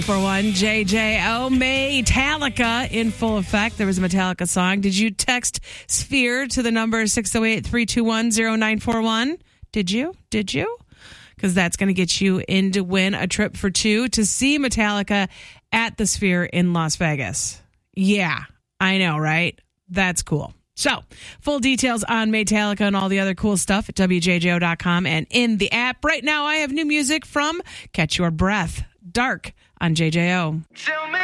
For one, JJO, Metallica in full effect. There was a Metallica song. Did you text Sphere to the number 608-321-0941? Did you? Because that's going to get you in to win a trip for two to see Metallica at the Sphere in Las Vegas. Yeah, I know, right? That's cool. So, full details on Metallica and all the other cool stuff at WJJO.com and in the app. Right now, I have new music from Catch Your Breath, Dark on JJO.